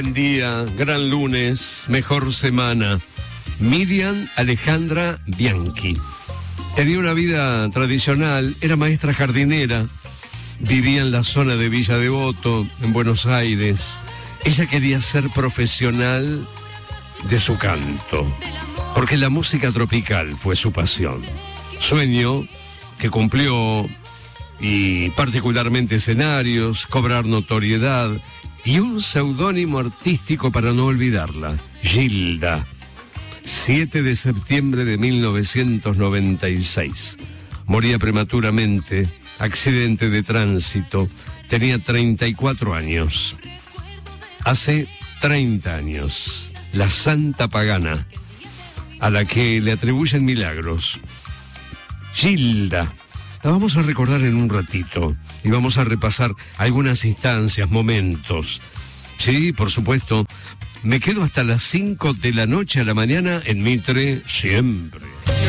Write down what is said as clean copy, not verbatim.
Buen día, gran lunes, mejor semana. Miriam Alejandra Bianchi. Tenía una vida tradicional, era maestra jardinera, vivía en la zona de Villa Devoto, en Buenos Aires. Ella quería ser profesional de su canto, porque la música tropical fue su pasión. Sueño que cumplió, y particularmente escenarios, cobrar notoriedad y un seudónimo artístico para no olvidarla, Gilda. 7 de septiembre de 1996. Moría prematuramente, accidente de tránsito, tenía 34 años. Hace 30 años, la Santa Pagana, a la que le atribuyen milagros. Gilda, la vamos a recordar en un ratito y vamos a repasar algunas instancias, momentos. Sí, por supuesto, me quedo hasta las 5 de la noche a la mañana en Mitre siempre.